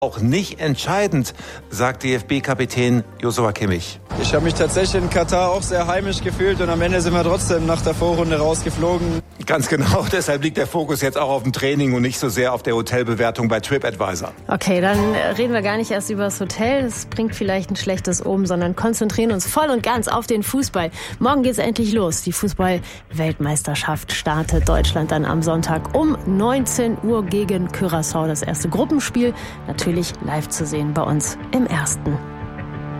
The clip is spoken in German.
Auch nicht entscheidend, sagt DFB-Kapitän Joshua Kimmich. Ich habe mich tatsächlich in Katar auch sehr heimisch gefühlt und am Ende sind wir trotzdem nach der Vorrunde rausgeflogen. Ganz genau, deshalb liegt der Fokus jetzt auch auf dem Training und nicht so sehr auf der Hotelbewertung bei TripAdvisor. Okay, dann reden wir gar nicht erst über das Hotel, das bringt vielleicht ein schlechtes Omen, sondern konzentrieren uns voll und ganz auf den Fußball. Morgen geht's endlich los, die Fußball-Weltmeisterschaft startet. Deutschland dann am Sonntag um 19 Uhr gegen Curaçao, das erste Gruppenspiel, natürlich live zu sehen bei uns im Ersten.